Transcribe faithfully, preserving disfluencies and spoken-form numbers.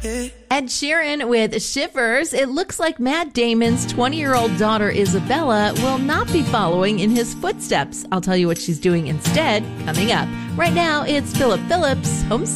Ed Sheeran with Shivers. It looks like Matt Damon's twenty-year-old daughter Isabella will not be following in his footsteps. I'll tell you what she's doing instead coming up. Right now, it's Philip Phillips, Home